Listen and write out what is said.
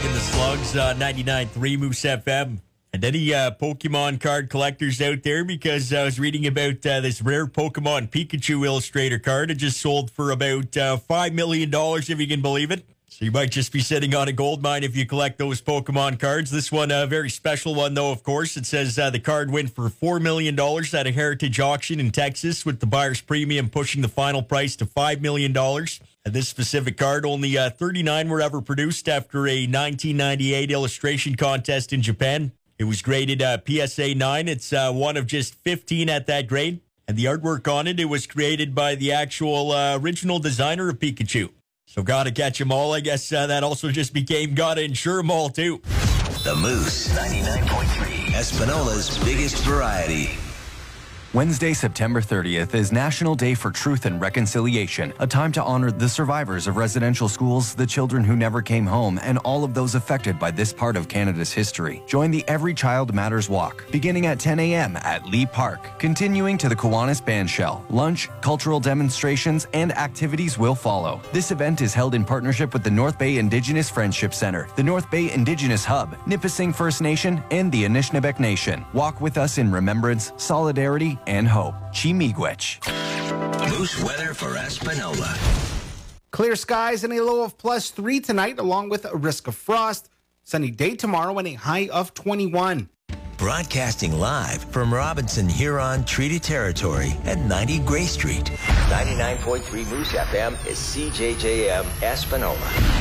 In the Slugs, 99.3 Moose FM. And any Pokemon card collectors out there, because I was reading about this rare Pokemon Pikachu Illustrator card. It just sold for about $5 million, if you can believe it. So you might just be sitting on a gold mine if you collect those Pokemon cards. This one, a very special one, though, of course. It says the card went for $4 million at a heritage auction in Texas, with the buyer's premium pushing the final price to $5 million. And this specific card, only 39 were ever produced after a 1998 illustration contest in Japan. It was graded PSA 9. It's one of just 15 at that grade. And the artwork on it, it was created by the actual original designer of Pikachu. So gotta catch 'em all. I guess that also just became gotta insure 'em all, too. The Moose, 99.3, Espinola's biggest variety. Wednesday, September 30th is National Day for Truth and Reconciliation, a time to honor the survivors of residential schools, the children who never came home, and all of those affected by this part of Canada's history. Join the Every Child Matters Walk, beginning at 10 a.m. at Lee Park, continuing to the Kiwanis Bandshell. Lunch, cultural demonstrations, and activities will follow. This event is held in partnership with the North Bay Indigenous Friendship Center, the North Bay Indigenous Hub, Nipissing First Nation, and the Anishinaabe Nation. Walk with us in remembrance, solidarity, and hope. Chi-miigwech. Moose weather for Espinola. Clear skies and a low of +3 tonight, along with a risk of frost. Sunny day tomorrow and a high of 21. Broadcasting live from Robinson Huron Treaty Territory at 90 Gray Street. 99.3 Moose FM is CJJM Espinola.